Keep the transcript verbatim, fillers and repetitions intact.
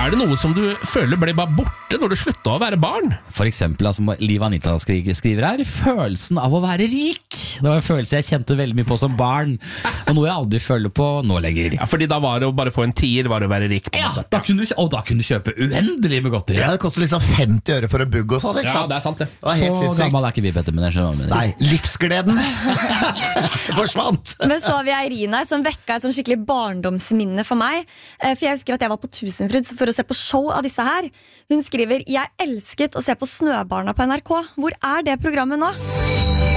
Er det noe som du føler ble bare borte når du sluttet å være barn? For eksempel, altså, Liv Anita skriver her, følelsen av å være rik. Det var en følelse jeg kjente veldig mye på som barn, og noe jeg aldri føler på nå lenger. Ja, fordi da var det å bare få en tier, var det å være rik. Ja, da kunne du, og da kunne du kjøpe uendelig med godteri. Ja, det koster liksom femti øre for en bugg og sånn, ikke sant? Ja, det er sant det. Det var helt Så sinnssykt. gammel er ikke vi, Petter, men jeg skjønner med det. Nei, livsgleden forsvant. Men så har vi Irina som vekka et sånn skikkelig barndomsminne for meg. Eh, For jeg husker at jeg var på Tusenfryd for å se på show av disse her. Hun skriver: jeg elsket å se på Snøbarna på N R K. Hvor er det programmet nå?